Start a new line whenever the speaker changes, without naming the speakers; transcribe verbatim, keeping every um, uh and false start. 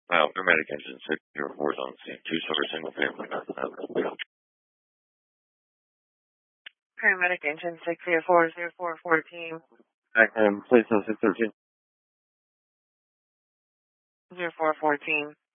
Wow, paramedic engine six zero four is on scene. Two-story single family.
Paramedic engine six zero four zero four fourteen.
And place on six thirteen.
zero four fourteen.